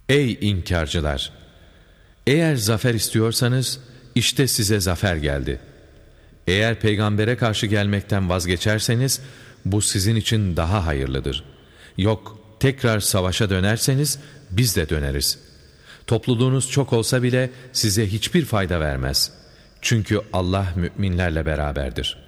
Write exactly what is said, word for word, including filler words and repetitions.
Ey inkarcılar! Eğer zafer istiyorsanız, işte size zafer geldi. Eğer peygambere karşı gelmekten vazgeçerseniz, bu sizin için daha hayırlıdır. Yok, tekrar savaşa dönerseniz, biz de döneriz. Topluluğunuz çok olsa bile size hiçbir fayda vermez. Çünkü Allah müminlerle beraberdir.